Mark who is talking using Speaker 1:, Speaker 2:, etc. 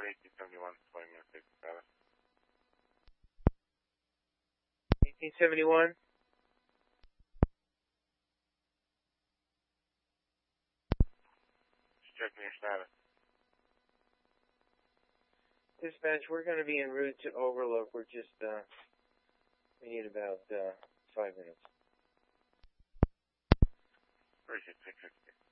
Speaker 1: Road 1871, 20 minutes, safety status.
Speaker 2: 1871.
Speaker 1: Just checking your status.
Speaker 2: Dispatch, we're going to be en route to Overlook. We're just, we need about 5 minutes.
Speaker 1: Appreciate 660.